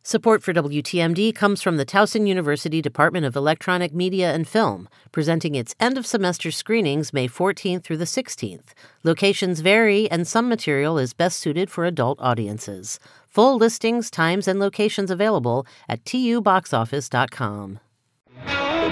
Support for WTMD comes from the Towson University Department of Electronic Media and Film, presenting its end-of-semester screenings May 14th through the 16th. Locations vary, and some material is best suited for adult audiences. Full listings, times, and locations available at tuboxoffice.com.